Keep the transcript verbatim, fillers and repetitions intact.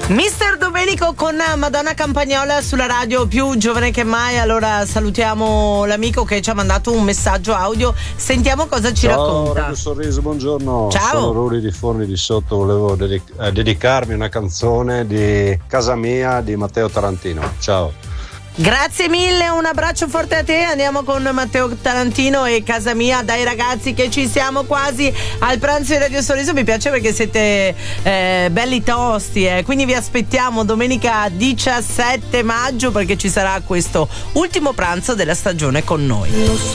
Mister Domenico con Madonna Campagnola sulla radio, più giovane che mai. Allora salutiamo l'amico che ci ha mandato un messaggio audio, sentiamo cosa ci Ciao, racconta. Radio Sorriso, buongiorno. Ciao. Sono Ruri di Forni di Sotto, volevo dedic- eh, dedicarmi una canzone di Casa Mia di Matteo Tarantino. Ciao. Grazie mille, un abbraccio forte a te. Andiamo con Matteo Tarantino e Casa Mia. Dai ragazzi che ci siamo quasi al pranzo di Radio Sorriso. Mi piace perché siete eh, belli tosti, eh. Quindi vi aspettiamo domenica diciassette maggio, perché ci sarà questo ultimo pranzo della stagione con noi.